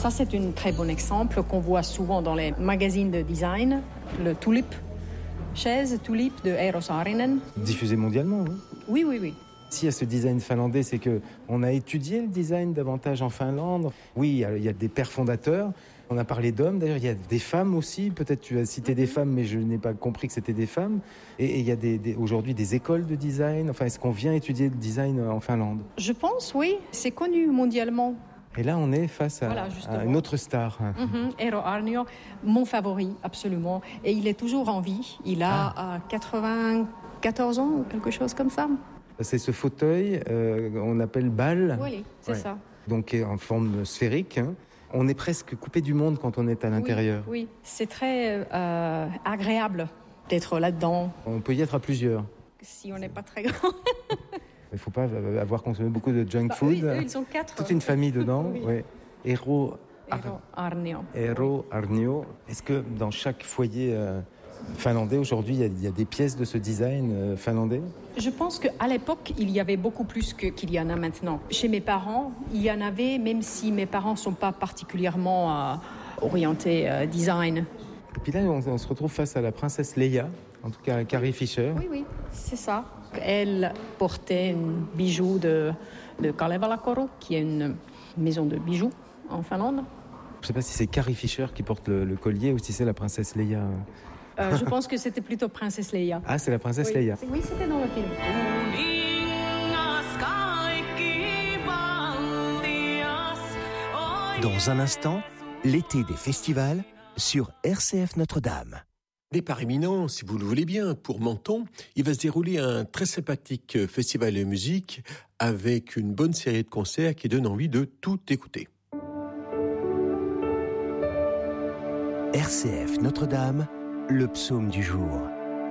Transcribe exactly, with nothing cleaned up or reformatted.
Ça, c'est un très bon exemple qu'on voit souvent dans les magazines de design. Le Tulip, chaise Tulip de Eero Saarinen. Diffusé mondialement, oui. Oui, oui, oui. S'il y a ce design finlandais, c'est qu'on a étudié le design davantage en Finlande. Oui, il y a, il y a des pères fondateurs. On a parlé d'hommes, d'ailleurs, il y a des femmes aussi. Peut-être tu as cité des femmes, mais je n'ai pas compris que c'était des femmes. Et, et il y a des, des, aujourd'hui des écoles de design. Enfin, est-ce qu'on vient étudier le design en Finlande ? Je pense, oui. C'est connu mondialement. Et là, on est face à, voilà, à une autre star. Mm-hmm. Eero Aarnio, mon favori, absolument. Et il est toujours en vie. Il a ah. quatre-vingt-quatorze ans ou quelque chose comme ça. C'est ce fauteuil, euh, on appelle balle. Oui, c'est ouais. ça. Donc en forme sphérique. Hein. On est presque coupé du monde quand on est à l'intérieur. Oui, oui. C'est très euh, agréable d'être là-dedans. On peut y être à plusieurs. Si on n'est pas très grand. Il ne faut pas avoir consommé beaucoup de junk bah, food. Eux, eux, ils sont quatre. Toute une famille dedans. oui. Ouais. Eero Ar- Aarnio. Eero Aarnio. Est-ce que dans chaque foyer euh, finlandais, aujourd'hui, il y, y a des pièces de ce design euh, finlandais ? Je pense qu'à l'époque, il y avait beaucoup plus que, qu'il y en a maintenant. Chez mes parents, il y en avait, même si mes parents ne sont pas particulièrement euh, orientés euh, design. Et puis là, on, on se retrouve face à la princesse Leia, en tout cas Carrie Fisher. Oui, oui, c'est ça. Elle portait un bijou de, de Kalevala-Koro, qui est une maison de bijoux en Finlande. Je ne sais pas si c'est Carrie Fisher qui porte le, le collier ou si c'est la princesse Leia. Euh, je pense que c'était plutôt princesse Leia. Ah, c'est la princesse oui. Leia. Oui, c'était dans le film. Dans un instant, l'été des festivals sur R C F Notre-Dame. Départ imminent, si vous le voulez bien, pour Menton. Il va se dérouler un très sympathique festival de musique avec une bonne série de concerts qui donne envie de tout écouter. R C F Notre-Dame, le psaume du jour.